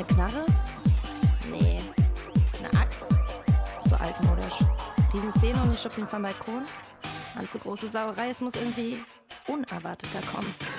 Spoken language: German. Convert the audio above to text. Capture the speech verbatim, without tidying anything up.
Knarre? Nee. Eine Axt? So altmodisch. Riesenszene und ich schubst ihn vom Balkon? An zu große Sauerei, es muss irgendwie unerwarteter kommen.